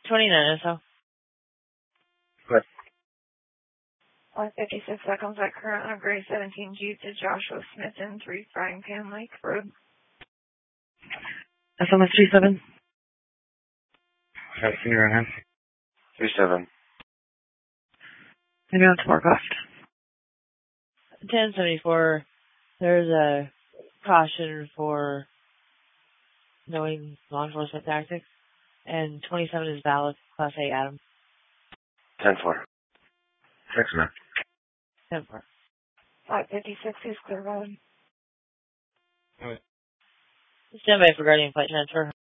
29 so. What? 156 seconds at current on Gray 17 Jeep to Joshua Smith in 3 Frying Pan Lake Road. SMS 37. Have seen you around 37. Maybe on to Markoff. 1074. There's a caution for knowing law enforcement tactics. And 27 is valid. Class A Adam. 10-4. 6 man. 10-4. 556 is clear road. Stand by for Guardian Flight Transfer.